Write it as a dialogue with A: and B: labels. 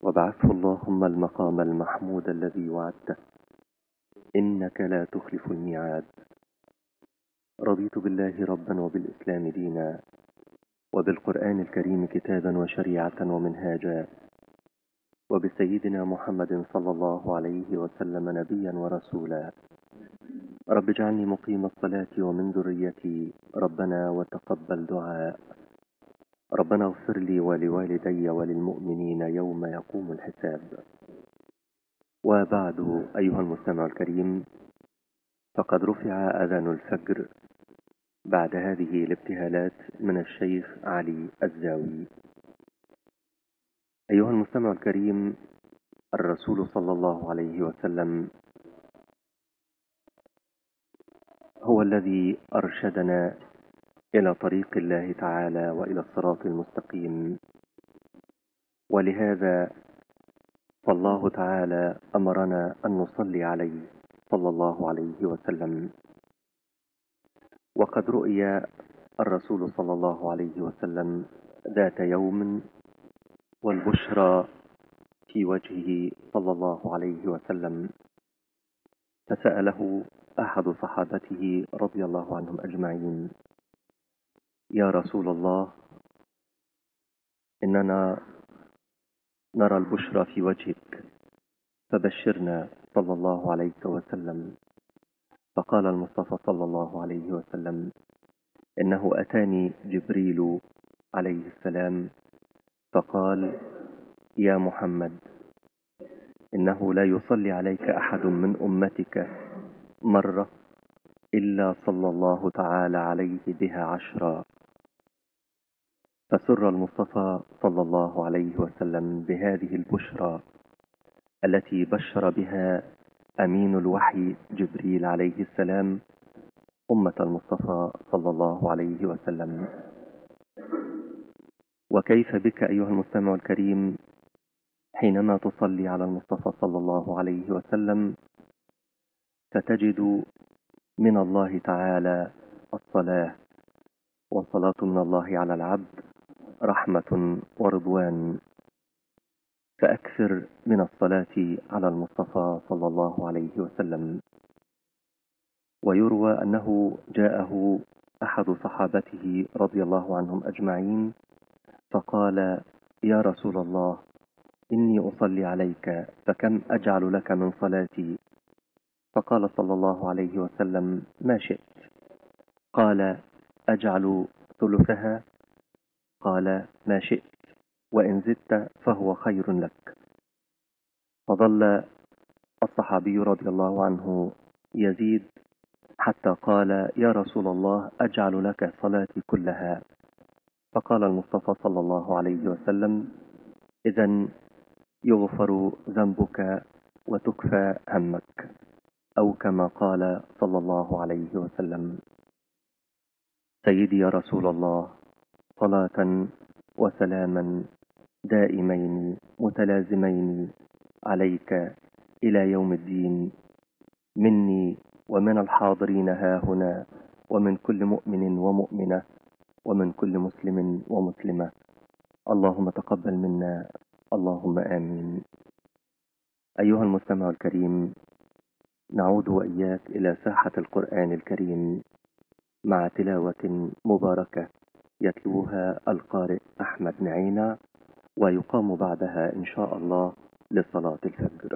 A: وابعثه اللهم المقام المحمود الذي وعدته إنك لا تخلف الميعاد. رضيت بالله ربا وبالإسلام دينا وبالقرآن الكريم كتابا وشريعة ومنهاجا وبسيدنا محمد صلى الله عليه وسلم نبيا ورسولا. رب اجعلني مقيم الصلاة ومن ذريتي ربنا وتقبل دعاء. ربنا اغفر لي ولوالدي وللمؤمنين يوم يقوم الحساب. وبعد، أيها المستمع الكريم، فقد رفع أذان الفجر بعد هذه الابتهالات من الشيخ علي الزاوي. أيها المستمع الكريم، الرسول صلى الله عليه وسلم هو الذي أرشدنا إلى طريق الله تعالى وإلى الصراط المستقيم، ولهذا فالله تعالى أمرنا أن نصلي عليه صلى الله عليه وسلم. وقد رؤي الرسول صلى الله عليه وسلم ذات يوم والبشرى في وجهه صلى الله عليه وسلم، فسأله أحد صحابته رضي الله عنهم أجمعين: يا رسول الله، إننا نرى البشرى في وجهك، فبشرنا صلى الله عليه وسلم. فقال المصطفى صلى الله عليه وسلم: إنه أتاني جبريل عليه السلام فقال: يا محمد، إنه لا يصلي عليك أحد من أمتك مرة إلا صلى الله تعالى عليه بها 10. فسر المصطفى صلى الله عليه وسلم بهذه البشرى التي بشر بها أمين الوحي جبريل عليه السلام أمة المصطفى صلى الله عليه وسلم. وكيف بك أيها المستمع الكريم حينما تصلي على المصطفى صلى الله عليه وسلم فتجد من الله تعالى الصلاة، والصلاة من الله على العبد رحمة ورضوان. فأكثر من الصلاة على المصطفى صلى الله عليه وسلم. ويروى أنه جاءه أحد صحابته رضي الله عنهم أجمعين فقال: يا رسول الله، إني أصلي عليك، فكم أجعل لك من صلاتي؟ فقال صلى الله عليه وسلم: ما شئت. قال: أجعل ثلثها؟ قال: ما شئت، وإن زدت فهو خير لك. فظل الصحابي رضي الله عنه يزيد حتى قال: يا رسول الله، أجعل لك صلاتي كلها. فقال المصطفى صلى الله عليه وسلم: إذن يغفر ذنبك وتكفى همك، أو كما قال صلى الله عليه وسلم. سيدي يا رسول الله، صلاة وسلاما دائمين متلازمين عليك إلى يوم الدين، مني ومن الحاضرين هاهنا، ومن كل مؤمن ومؤمنة، ومن كل مسلم ومسلمة. اللهم تقبل منا، اللهم آمين. أيها المستمع الكريم، نعود وإياك إلى ساحة القرآن الكريم مع تلاوة مباركة يتلوها القارئ أحمد نعينة، ويقام بعدها إن شاء الله لصلاة الفجر.